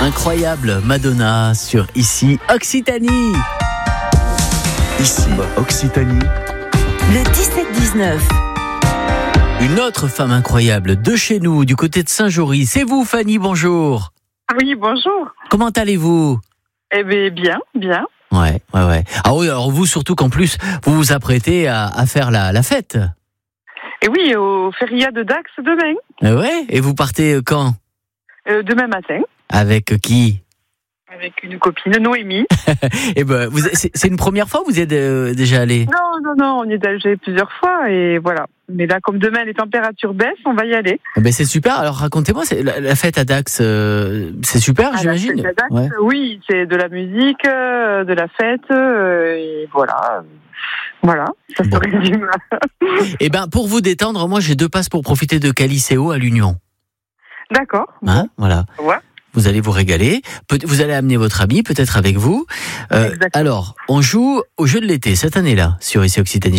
Incroyable Madonna sur Ici Occitanie. Ici Occitanie. Le 17-19. Une autre femme incroyable de chez nous, du côté de Saint-Jory. C'est vous, Fanny, bonjour. Oui, bonjour. Comment allez-vous ? Eh bien, bien. Ouais. Ah oui, alors vous, surtout qu'en plus, vous vous apprêtez à faire la fête. Et oui, au Feria de Dax demain. Ouais, et vous partez quand ? Demain matin. Avec qui ? Avec une copine, Noémie. Eh ben, c'est une première fois ou vous y êtes déjà allé ? Non, on y est allé plusieurs fois et voilà. Mais là, comme demain les températures baissent, on va y aller. Ben c'est super. Alors racontez-moi, la fête à Dax, c'est super, j'imagine. La fête à Dax, Ouais. oui, c'est de la musique, de la fête, et voilà. Voilà, ça se résume. Eh ben, pour vous détendre, moi j'ai 2 passes pour profiter de Caliceo à l'Union. D'accord. Hein, voilà. Ouais. Vous allez vous régaler. Vous allez amener votre ami, peut-être avec vous. Exactement. Alors, on joue au jeu de l'été cette année-là sur Ici Occitanie.